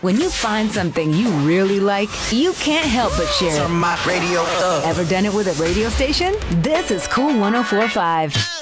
When you find something you really like, you can't help but share it. Turn my radio up. Ever done it with a radio station? This is Cool 104.5.